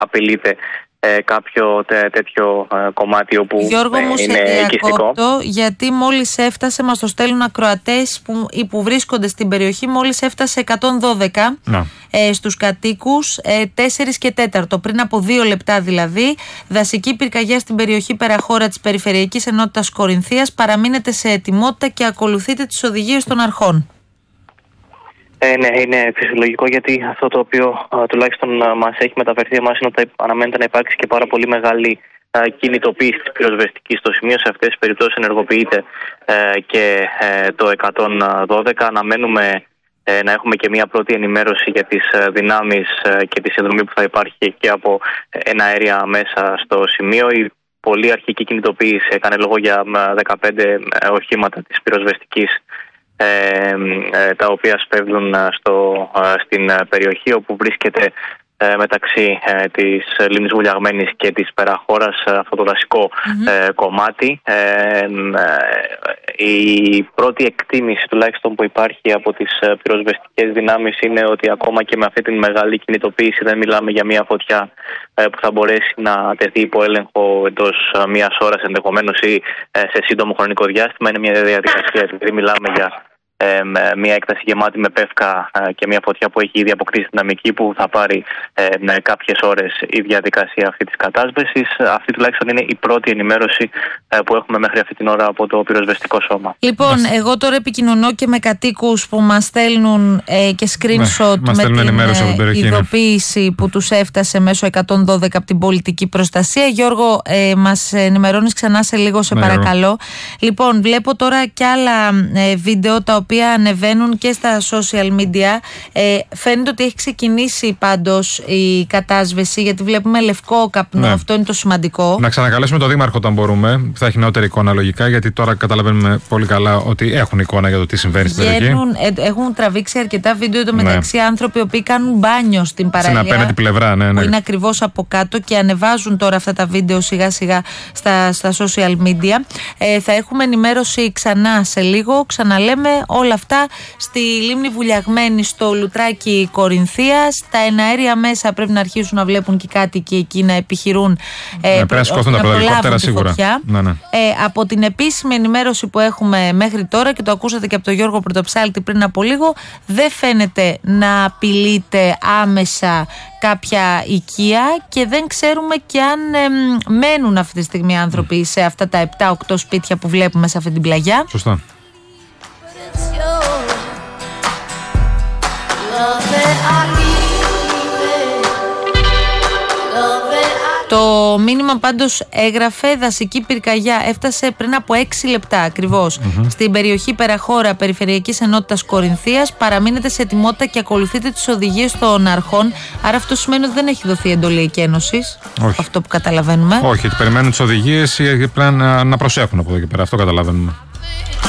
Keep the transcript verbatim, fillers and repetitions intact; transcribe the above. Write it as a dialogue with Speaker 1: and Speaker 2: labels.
Speaker 1: απειλείται Ε, κάποιο τέ, τέτοιο ε, κομμάτι όπου
Speaker 2: Γιώργο,
Speaker 1: ε,
Speaker 2: μου
Speaker 1: είναι οικιστικό.
Speaker 2: Γιατί μόλις έφτασε, μας το στέλνουν ακροατές που, που βρίσκονται στην περιοχή, μόλις έφτασε εκατόν δώδεκα ε, στους κατοίκους, ε, τέσσερα και τέταρτο, πριν από δύο λεπτά δηλαδή. Δασική πυρκαγιά στην περιοχή Περαχώρα της Περιφερειακής Ενότητας Κορινθίας. Παραμείνετε σε ετοιμότητα και ακολουθείτε τις οδηγίες των αρχών.
Speaker 1: Ε, ναι, είναι φυσιολογικό, γιατί αυτό το οποίο α, τουλάχιστον α, μας έχει μεταφερθεί εμάς είναι ότι αναμένεται να υπάρξει και πάρα πολύ μεγάλη α, κινητοποίηση της πυροσβεστικής. Στο σημείο σε αυτές τις περιπτώσεις ενεργοποιείται ε, και ε, το εκατόν δώδεκα. Αναμένουμε ε, να έχουμε και μια πρώτη ενημέρωση για τις ε, δυνάμεις ε, και τη συνδρομή που θα υπάρχει και από εναέρια μέσα στο σημείο. Η πολύ αρχική κινητοποίηση έκανε λόγο για δεκαπέντε οχήματα της πυροσβεστικής, Ε, ε, τα οποία σπέβδουν στο, ε, στην περιοχή, όπου βρίσκεται ε, μεταξύ ε, της λίμνης Βουλιαγμένης και της Περαχώρας ε, αυτό το δασικό mm-hmm. ε, κομμάτι. Ε, ε, η πρώτη εκτίμηση τουλάχιστον που υπάρχει από τις ε, πυροσβεστικές δυνάμεις είναι ότι ακόμα και με αυτή την μεγάλη κινητοποίηση δεν μιλάμε για μια φωτιά ε, που θα μπορέσει να τεθεί υπό έλεγχο εντός ε, μιας ώρας ενδεχομένως ή ε, σε σύντομο χρονικό διάστημα. Είναι μια διαδικασία, επειδή μιλάμε για Ε, μια έκταση γεμάτη με πεύκα ε, και μια φωτιά που έχει ήδη αποκτήσει δυναμική, που θα πάρει ε, με κάποιες ώρες η διαδικασία αυτή της κατάσβεσης. Αυτή τουλάχιστον είναι η πρώτη ενημέρωση ε, που έχουμε μέχρι αυτή την ώρα από το πυροσβεστικό σώμα.
Speaker 2: Λοιπόν, Μας... εγώ τώρα επικοινωνώ και με κατοίκους που μας στέλνουν ε, και screenshot ναι, με την ε, ειδοποίηση ναι. που τους έφτασε μέσω εκατόν δώδεκα από την πολιτική προστασία. Γιώργο, ε, μας ενημερώνεις ξανά σε λίγο, σε ναι, παρακαλώ. Εγώ. Λοιπόν, βλέπω τώρα κι άλλα ε, βίντεο τα οποία οποία ανεβαίνουν και στα social media. Ε, φαίνεται ότι έχει ξεκινήσει πάντως η κατάσβεση, γιατί βλέπουμε λευκό καπνό. Ναι. Αυτό είναι το σημαντικό. Να
Speaker 3: ξανακαλέσουμε τον Δήμαρχο όταν μπορούμε. Θα έχει νεότερη εικόνα λογικά, γιατί τώρα καταλαβαίνουμε πολύ καλά ότι έχουν εικόνα για το τι συμβαίνει στην περιοχή.
Speaker 2: Ε, έχουν τραβήξει αρκετά βίντεο το μεταξύ ναι. άνθρωποι οι οποίοι κάνουν μπάνιο στην παραλία.
Speaker 3: Στην απέναντι πλευρά, ναι, ναι.
Speaker 2: Που είναι ακριβώς από κάτω, και ανεβάζουν τώρα αυτά τα βίντεο σιγά σιγά στα, στα social media. Ε, θα έχουμε ενημέρωση ξανά σε λίγο. Ξαναλέμε όλα αυτά στη λίμνη Βουλιαγμένη, στο Λουτράκι Κορινθίας. Τα εναέρια μέσα πρέπει να αρχίσουν να βλέπουν και κάτι και εκεί να επιχειρούν
Speaker 3: ε, ναι, πρέπει να σηκωθούν τα πρώτα σίγουρα.
Speaker 2: Ναι, ναι. Ε, από την επίσημη ενημέρωση που έχουμε μέχρι τώρα, και το ακούσατε και από τον Γιώργο Πρωτοψάλτη πριν από λίγο, δεν φαίνεται να απειλείται άμεσα κάποια οικία, και δεν ξέρουμε και αν ε, μένουν αυτή τη στιγμή άνθρωποι σε αυτά τα επτά οκτώ σπίτια που βλέπουμε σε αυτή την πλαγιά.
Speaker 3: Σωστά.
Speaker 2: Το μήνυμα πάντως έγραφε: δασική πυρκαγιά έφτασε πριν από έξι λεπτά ακριβώς mm-hmm. στην περιοχή Περαχώρα Περιφερειακής Ενότητας Κορινθίας. Παραμείνετε σε ετοιμότητα και ακολουθείτε τις οδηγίες των αρχών. Άρα αυτό σημαίνει ότι δεν έχει δοθεί εντολή εκένωσης. Αυτό που καταλαβαίνουμε.
Speaker 3: Όχι, περιμένουν τις οδηγίες, πρέπει να προσέχουν από εδώ και πέρα. Αυτό καταλαβαίνουμε.